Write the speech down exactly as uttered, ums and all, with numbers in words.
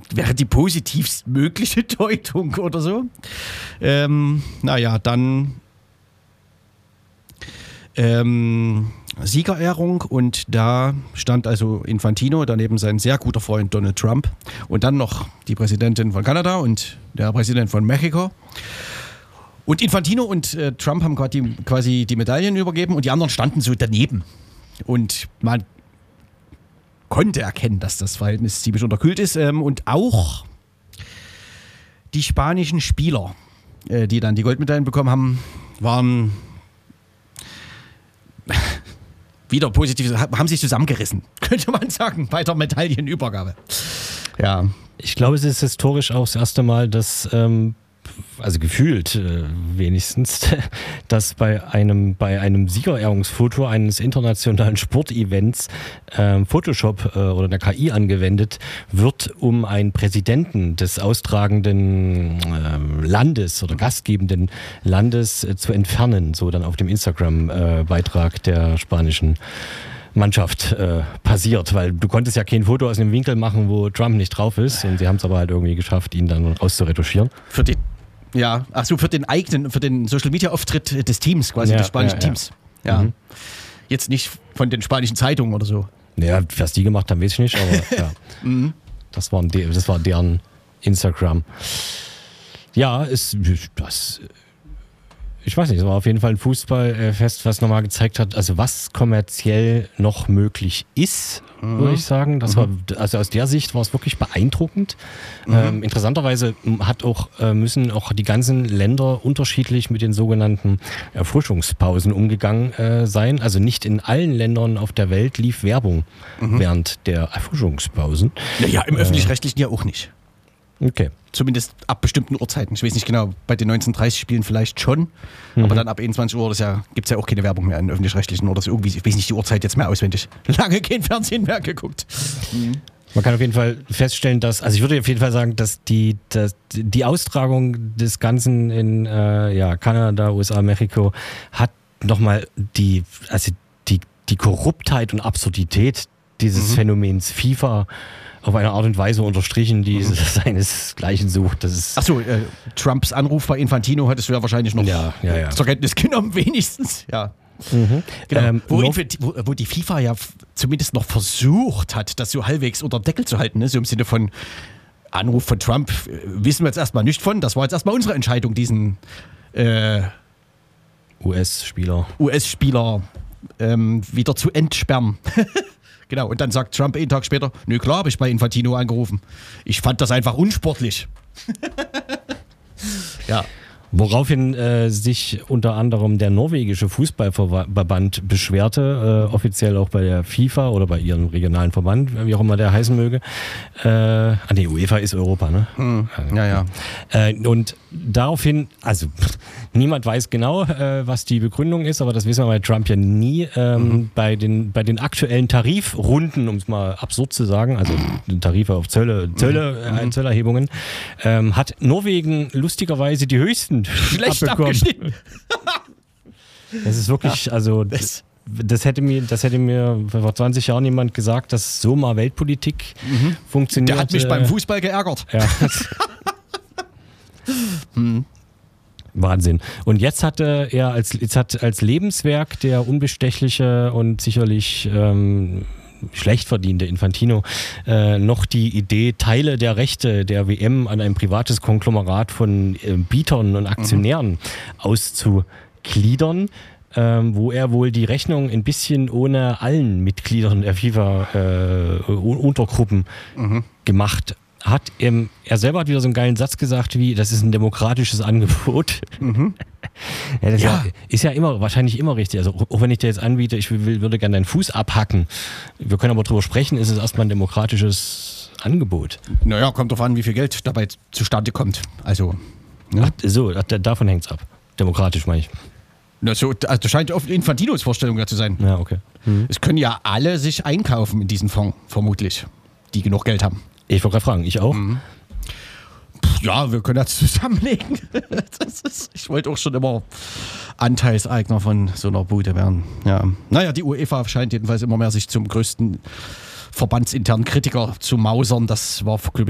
wäre die positivst mögliche Deutung oder so. Ähm, naja, dann ähm, Siegerehrung und da stand also Infantino, daneben sein sehr guter Freund Donald Trump und dann noch die Präsidentin von Kanada und der Präsident von Mexiko. Und Infantino und äh, Trump haben quasi, quasi die Medaillen übergeben und die anderen standen so daneben. Und man konnte erkennen, dass das Verhältnis ziemlich unterkühlt ist. Ähm, und auch die spanischen Spieler, äh, die dann die Goldmedaillen bekommen haben, waren wieder positiv, haben sich zusammengerissen, könnte man sagen, bei der Medaillenübergabe. Ja. Ich glaube, es ist historisch auch das erste Mal, dass, ähm, also gefühlt äh, wenigstens, dass bei einem, bei einem Siegerehrungsfoto eines internationalen Sportevents äh, Photoshop äh, oder der K I angewendet wird, um einen Präsidenten des austragenden äh, Landes oder gastgebenden Landes äh, zu entfernen, so dann auf dem Instagram-Beitrag äh, der spanischen Mannschaft äh, passiert, weil du konntest ja kein Foto aus einem Winkel machen, wo Trump nicht drauf ist und sie haben es aber halt irgendwie geschafft, ihn dann rauszuretuschieren. Für die, ja, ach so, für den eigenen, für den Social-Media-Auftritt des Teams, quasi ja, des spanischen ja, ja. Teams. Ja. Mhm. Jetzt nicht von den spanischen Zeitungen oder so. Ja, was die gemacht haben, weiß ich nicht, aber ja. Mhm. Das, waren de, das war deren Instagram. Ja, ist das. Ich weiß nicht, es war auf jeden Fall ein Fußballfest, was nochmal gezeigt hat, also was kommerziell noch möglich ist, mhm. würde ich sagen. Das mhm. war, also aus der Sicht war es wirklich beeindruckend. Mhm. Ähm, interessanterweise hat auch, äh, müssen auch die ganzen Länder unterschiedlich mit den sogenannten Erfrischungspausen umgegangen äh, sein. Also nicht in allen Ländern auf der Welt lief Werbung mhm. während der Erfrischungspausen. Naja, im äh, öffentlich-rechtlichen ja auch nicht. Okay. Zumindest ab bestimmten Uhrzeiten. Ich weiß nicht genau, bei den neunzehnhundertdreißig-Spielen vielleicht schon, mhm. aber dann ab einundzwanzig Uhr ja, gibt es ja auch keine Werbung mehr in öffentlich-rechtlichen oder so. Irgendwie, ich weiß nicht die Uhrzeit jetzt mehr auswendig. Lange kein Fernsehen mehr geguckt. Mhm. Man kann auf jeden Fall feststellen, dass, also ich würde auf jeden Fall sagen, dass die, dass die Austragung des Ganzen in äh, ja, Kanada, U S A, Mexiko hat nochmal die, also die, die Korruptheit und Absurdität dieses mhm. Phänomens FIFA auf eine Art und Weise unterstrichen, die mhm. seinesgleichen sucht. Das ist Achso, äh, Trumps Anruf bei Infantino hattest du ja wahrscheinlich noch ja, ja, ja. zur Kenntnis genommen, wenigstens. Ja. Mhm. Genau. Ähm, wo, wo, wo die FIFA ja f- zumindest noch versucht hat, das so halbwegs unter Deckel zu halten, ne? So im Sinne von Anruf von Trump, äh, wissen wir jetzt erstmal nicht von. Das war jetzt erstmal unsere Entscheidung, diesen äh, U S-Spieler U S-Spieler ähm, wieder zu entsperren. Genau, und dann sagt Trump einen Tag später, nö klar, habe ich bei Infantino angerufen. Ich fand das einfach unsportlich. Ja. Woraufhin äh, sich unter anderem der norwegische Fußballverband beschwerte, äh, offiziell auch bei der FIFA oder bei ihrem regionalen Verband, wie auch immer der heißen möge. Äh, ah nee, UEFA ist Europa, ne? Hm. Ja, ja. Äh, und daraufhin, also niemand weiß genau, äh, was die Begründung ist, aber das wissen wir bei Trump ja nie. Ähm, mhm. bei, den, bei den aktuellen Tarifrunden, um es mal absurd zu sagen, also Tarife auf Zölle, Zölle, mhm. äh, Zöllerhebungen, ähm, hat Norwegen lustigerweise die höchsten schlecht abbekommen. abgeschnitten. Das ist wirklich, ja, also das, das hätte mir, das hätte mir vor zwanzig Jahren jemand gesagt, dass so mal Weltpolitik mhm. funktioniert. Der hat mich äh, beim Fußball geärgert. Ja. hm. Wahnsinn. Und jetzt hatte er als, jetzt hat als Lebenswerk der unbestechliche und sicherlich ähm, schlecht verdiente Infantino äh, noch die Idee, Teile der Rechte der W M an ein privates Konglomerat von äh, Bietern und Aktionären mhm. auszugliedern, ähm, wo er wohl die Rechnung ein bisschen ohne allen Mitgliedern der FIFA-Untergruppen äh, mhm. gemacht hat. Ähm, er selber hat wieder so einen geilen Satz gesagt wie, das ist ein demokratisches Angebot. Mhm. Ja, das ja. Ist, ja, ist ja immer, wahrscheinlich immer richtig. Also auch wenn ich dir jetzt anbiete, ich will, würde gerne deinen Fuß abhacken. Wir können aber drüber sprechen, ist es erstmal ein demokratisches Angebot. Naja, kommt drauf an, wie viel Geld dabei zustande kommt. Also, ne? Ach, so, davon hängt es ab. Demokratisch meine ich. Na, so, also das scheint oft Infantinos Vorstellung ja zu sein. Ja, okay. Mhm. Es können ja alle sich einkaufen in diesen Fonds, vermutlich, die genug Geld haben. Ich wollte gerade fragen, ich auch? Mhm. Ja, wir können das zusammenlegen. Das ist, ich wollte auch schon immer Anteilseigner von so einer Bude werden. Ja. Naja, die UEFA scheint jedenfalls immer mehr sich zum größten verbandsinternen Kritiker zu mausern. Das war, glaube